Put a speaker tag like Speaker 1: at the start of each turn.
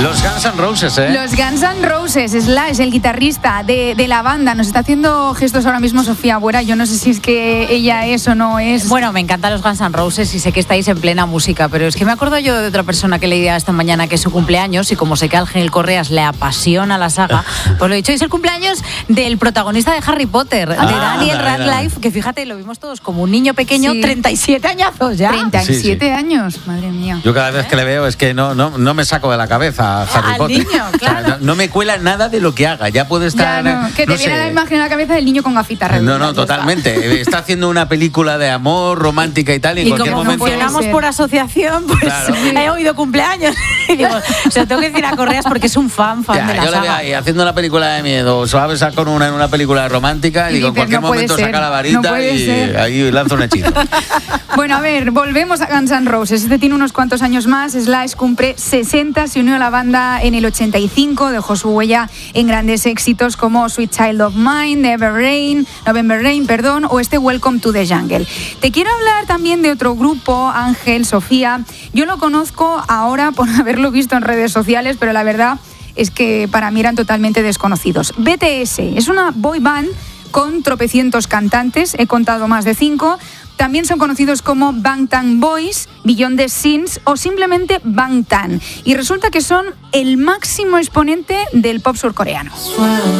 Speaker 1: Los Guns N' Roses, ¿eh?
Speaker 2: Los Guns N' Roses, Slash, el guitarrista de la banda. Nos está haciendo gestos ahora mismo Sofía Buera. Yo no sé si es que ella es o no es.
Speaker 3: Bueno, me encantan los Guns N' Roses y sé que estáis en plena música, pero es que me acuerdo yo de otra persona que leía esta mañana que es su cumpleaños y como sé que a Ángel Correas le apasiona la saga, pues lo he dicho, es el cumpleaños del protagonista de Harry Potter, de Daniel Radcliffe, que fíjate, lo vimos todos como un niño pequeño, sí. 37 añazos ya.
Speaker 2: 37 años, madre mía.
Speaker 1: Yo cada vez que le veo es que no me saco de la cabeza a Harry Potter.
Speaker 3: Niño, claro.
Speaker 1: O sea, no me cuela nada de lo que haga, ya puede estar...
Speaker 2: Ya, no, que te viene la imagen a la cabeza del niño con gafitas redondas.
Speaker 1: No, totalmente. Está haciendo una película de amor romántica y tal, y en cualquier
Speaker 3: como
Speaker 1: momento...
Speaker 3: funcionamos por asociación, pues claro. He oído cumpleaños. Y digo, se lo tengo que decir a Correas porque es un fan de la
Speaker 1: yo
Speaker 3: saga.
Speaker 1: Le veo ahí haciendo una película de miedo, se va a besar con una en una película romántica, y digo, en cualquier momento saca la varita y ahí lanza un hechizo.
Speaker 2: Bueno, a ver, volvemos a Guns N' Roses. Este tiene unos cuantos años más. Slash cumple 60, se unió a la banda en el 85, dejó su huella en grandes éxitos como Sweet Child of Mine, November Rain, o este Welcome to the Jungle. Te quiero hablar también de otro grupo, Ángel, Sofía. Yo lo conozco ahora por haberlo visto en redes sociales, pero la verdad es que para mí eran totalmente desconocidos. BTS es una boy band con tropecientos cantantes, he contado más de 5. También son conocidos como Bangtan Boys, Beyond the Scenes o simplemente Bangtan. Y resulta que son el máximo exponente del pop surcoreano.